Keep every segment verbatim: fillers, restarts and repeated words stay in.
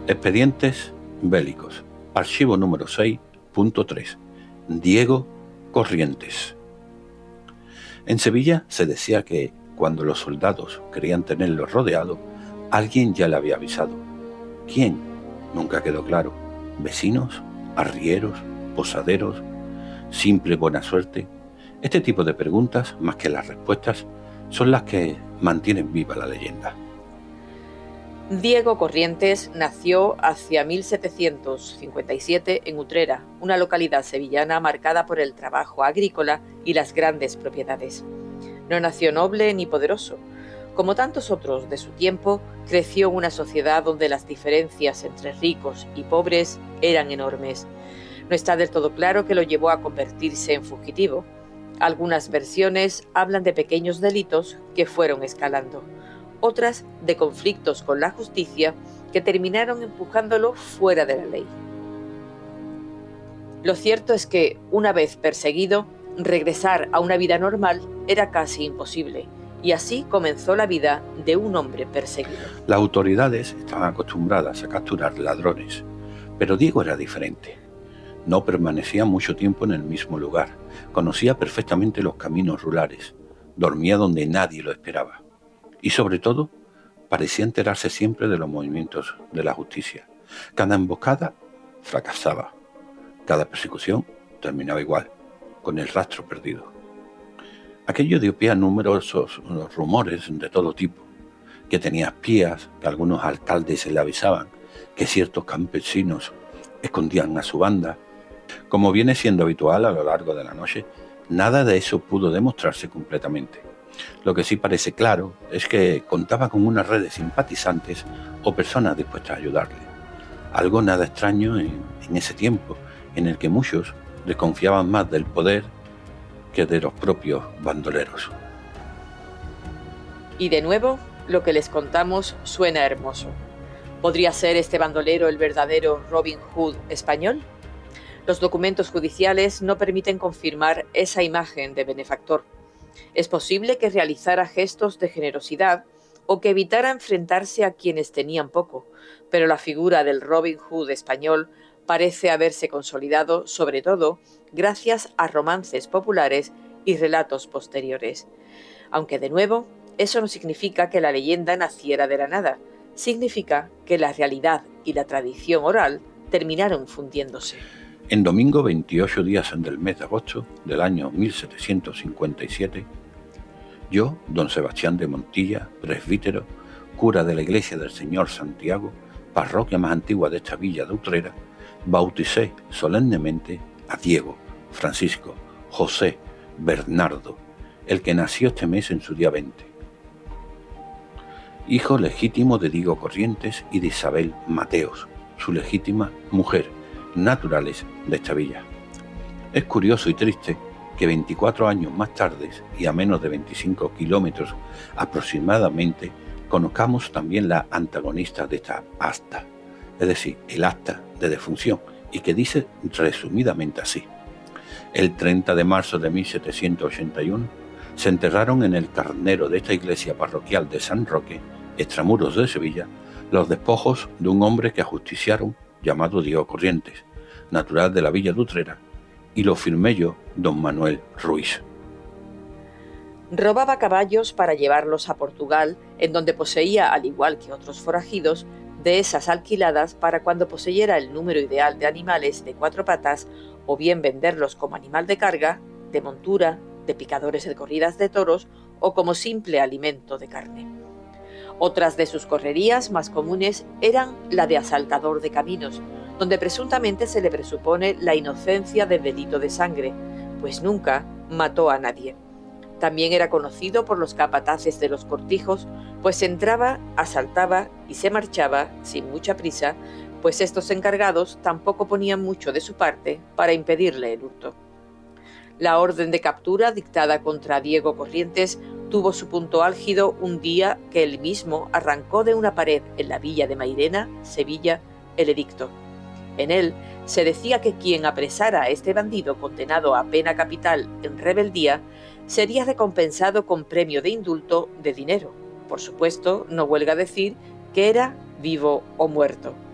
Expedientes bélicos. Archivo número seis punto tres. Diego Corrientes. En Sevilla se decía que, cuando los soldados creían tenerlo rodeado, alguien ya le había avisado. ¿Quién? Nunca quedó claro. ¿Vecinos? ¿Arrieros? ¿Posaderos? ¿Simple buena suerte? Este tipo de preguntas, más que las respuestas, son las que mantienen viva la leyenda. Diego Corrientes nació hacia mil setecientos cincuenta y siete en Utrera, una localidad sevillana marcada por el trabajo agrícola y las grandes propiedades. No nació noble ni poderoso. Como tantos otros de su tiempo, creció en una sociedad donde las diferencias entre ricos y pobres eran enormes. No está del todo claro qué lo llevó a convertirse en fugitivo. Algunas versiones hablan de pequeños delitos que fueron escalando. Otras de conflictos con la justicia que terminaron empujándolo fuera de la ley. Lo cierto es que, una vez perseguido, regresar a una vida normal era casi imposible, y así comenzó la vida de un hombre perseguido. Las autoridades estaban acostumbradas a capturar ladrones, pero Diego era diferente. No permanecía mucho tiempo en el mismo lugar, conocía perfectamente los caminos rurales, dormía donde nadie lo esperaba. Y sobre todo, parecía enterarse siempre de los movimientos de la justicia. Cada emboscada fracasaba. Cada persecución terminaba igual, con el rastro perdido. Aquello dio pie a numerosos rumores de todo tipo, que tenía espías, que algunos alcaldes le avisaban, que ciertos campesinos escondían a su banda. Como viene siendo habitual a lo largo de la noche, nada de eso pudo demostrarse completamente. Lo que sí parece claro es que contaba con una red de simpatizantes o personas dispuestas a ayudarle. Algo nada extraño en, en ese tiempo, en el que muchos desconfiaban más del poder que de los propios bandoleros. Y de nuevo, lo que les contamos suena hermoso. ¿Podría ser este bandolero el verdadero Robin Hood español? Los documentos judiciales no permiten confirmar esa imagen de benefactor. Es posible que realizara gestos de generosidad o que evitara enfrentarse a quienes tenían poco, pero la figura del Robin Hood español parece haberse consolidado, sobre todo, gracias a romances populares y relatos posteriores. Aunque, de nuevo, eso no significa que la leyenda naciera de la nada. Significa que la realidad y la tradición oral terminaron fundiéndose. En domingo veintiocho días del mes de agosto del año mil setecientos cincuenta y siete, yo, don Sebastián de Montilla, presbítero, cura de la iglesia del Señor Santiago, parroquia más antigua de esta villa de Utrera, bauticé solemnemente a Diego, Francisco, José, Bernardo, el que nació este mes en su día veinte. Hijo legítimo de Diego Corrientes y de Isabel Mateos, su legítima mujer, naturales de esta villa. Es curioso y triste que veinticuatro años más tarde y a menos de veinticinco kilómetros aproximadamente conozcamos también la antagonista de esta acta, es decir, el acta de defunción, y que dice resumidamente así. El treinta de marzo de mil setecientos ochenta y uno se enterraron en el carnero de esta iglesia parroquial de San Roque, extramuros de Sevilla, los despojos de un hombre que ajusticiaron llamado Diego Corrientes, natural de la villa de Utrera, y lo firmé yo, don Manuel Ruiz. Robaba caballos para llevarlos a Portugal, en donde poseía, al igual que otros forajidos, dehesas alquiladas para cuando poseyera el número ideal de animales de cuatro patas, o bien venderlos como animal de carga, de montura, de picadores de corridas de toros, o como simple alimento de carne. Otras de sus correrías más comunes eran la de asaltador de caminos, donde presuntamente se le presupone la inocencia del delito de sangre, pues nunca mató a nadie. También era conocido por los capataces de los cortijos, pues entraba, asaltaba y se marchaba sin mucha prisa, pues estos encargados tampoco ponían mucho de su parte para impedirle el hurto. La orden de captura dictada contra Diego Corrientes tuvo su punto álgido un día que él mismo arrancó de una pared en la villa de Mairena, Sevilla, el edicto. En él se decía que quien apresara a este bandido condenado a pena capital en rebeldía sería recompensado con premio de indulto de dinero. Por supuesto, no huelga decir que era vivo o muerto.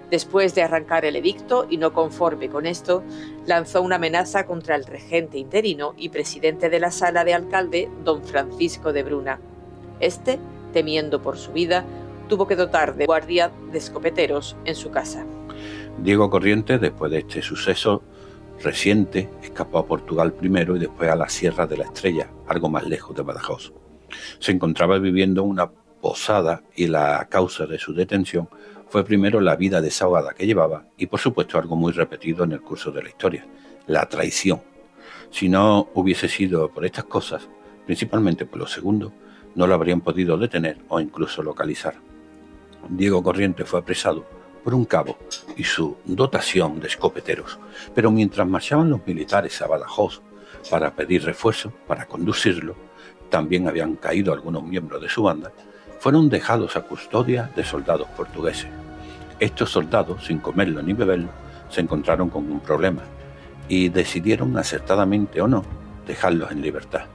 Después de arrancar el edicto y no conforme con esto, lanzó una amenaza contra el regente interino y presidente de la Sala de Alcalde, don Francisco de Bruna. Este, temiendo por su vida, tuvo que dotar de guardia de escopeteros en su casa. Diego Corrientes, después de este suceso reciente, escapó a Portugal primero y después a la Sierra de la Estrella, algo más lejos de Badajoz. Se encontraba viviendo en una posada y la causa de su detención fue primero la vida desahogada que llevaba y, por supuesto, algo muy repetido en el curso de la historia, la traición. Si no hubiese sido por estas cosas, principalmente por lo segundo, no lo habrían podido detener o incluso localizar. Diego Corrientes fue apresado por un cabo y su dotación de escopeteros, pero mientras marchaban los militares a Badajoz para pedir refuerzo, para conducirlo, también habían caído algunos miembros de su banda, fueron dejados a custodia de soldados portugueses. Estos soldados, sin comerlo ni beberlo, se encontraron con un problema y decidieron acertadamente o no dejarlos en libertad.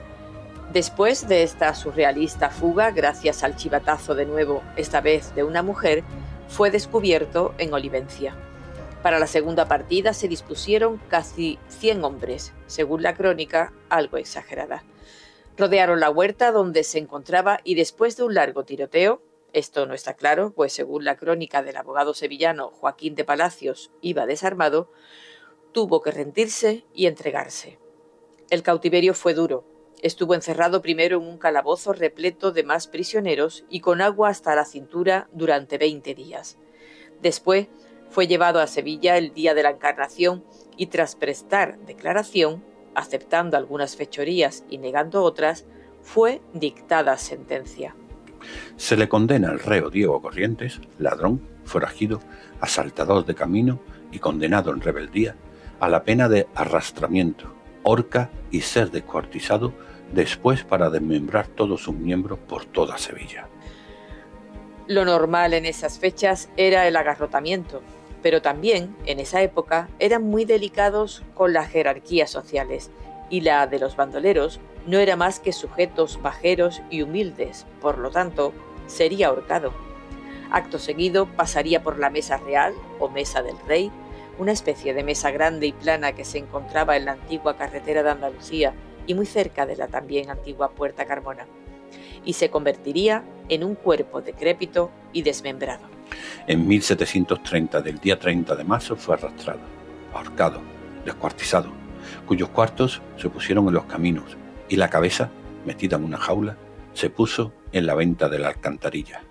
Después de esta surrealista fuga, gracias al chivatazo de nuevo, esta vez de una mujer, fue descubierto en Olivencia. Para la segunda partida se dispusieron casi cien hombres, según la crónica, algo exagerada. Rodearon la huerta donde se encontraba y después de un largo tiroteo, esto no está claro, pues según la crónica del abogado sevillano Joaquín de Palacios iba desarmado, tuvo que rendirse y entregarse. El cautiverio fue duro. Estuvo encerrado primero en un calabozo repleto de más prisioneros y con agua hasta la cintura durante veinte días. Después fue llevado a Sevilla el día de la Encarnación y tras prestar declaración, aceptando algunas fechorías y negando otras, fue dictada sentencia. Se le condena al reo Diego Corrientes, ladrón, forajido, asaltador de camino y condenado en rebeldía, a la pena de arrastramiento, horca y ser descuartizado después para desmembrar todos sus miembros por toda Sevilla. Lo normal en esas fechas era el agarrotamiento, pero también, en esa época, eran muy delicados con las jerarquías sociales, y la de los bandoleros no era más que sujetos bajeros y humildes, por lo tanto, sería ahorcado. Acto seguido pasaría por la mesa real, o mesa del rey, una especie de mesa grande y plana que se encontraba en la antigua carretera de Andalucía y muy cerca de la también antigua Puerta Carmona, y se convertiría en un cuerpo decrépito y desmembrado. En mil setecientos treinta, del día treinta de marzo, fue arrastrado, ahorcado, descuartizado, cuyos cuartos se pusieron en los caminos y la cabeza, metida en una jaula, se puso en la venta de la alcantarilla.